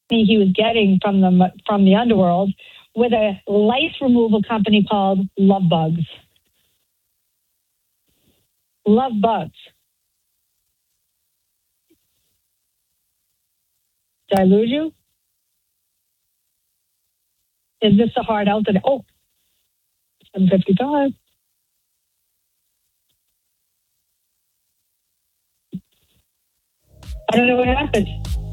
he was getting from the underworld with a lice removal company called Love Bugs. Love Bugs. Did I lose you? Is this a hard out today? Oh, 7:55. I don't know what happened.